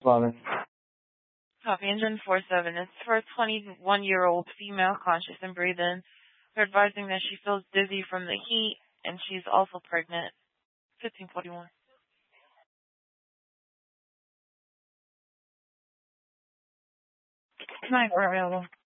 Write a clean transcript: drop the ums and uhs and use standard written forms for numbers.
calling. Copy engine 47. It's for a 21-year-old female, conscious and breathing. They're advising that she feels dizzy from the heat, and she's also pregnant. 1541. Tonight we're available.